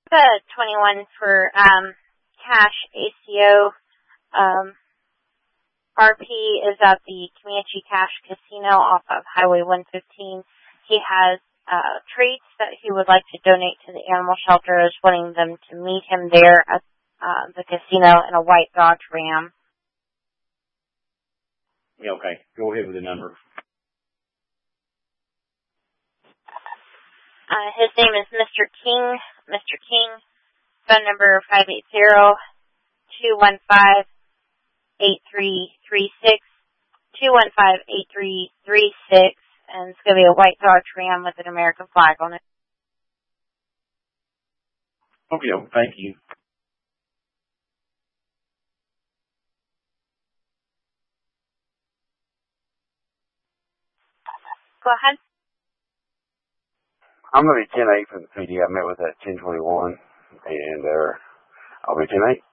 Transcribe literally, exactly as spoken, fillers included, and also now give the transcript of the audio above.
The twenty-one for um, cash A C O. Um, R P is at the Comanche Cash Casino off of Highway one fifteen. He has uh, treats that he would like to donate to the animal shelter. Is wanting them to meet him there at uh, the casino in a white Dodge Ram. Yeah, okay. Go ahead with the number. Uh, his name is Mister King. Mister King. Phone number five eight zero, two one five, eight three three six. two one five, eight three three six. And it's going to be a white Dodge Ram with an American flag on it. Okay, thank you. Go ahead. I'm going to be ten eight for the P D. I met with that ten twenty-one, and uh, I'll be ten eight.